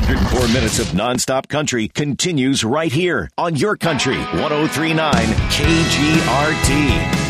104 minutes of nonstop country continues right here on Your Country 103.9 KGRT.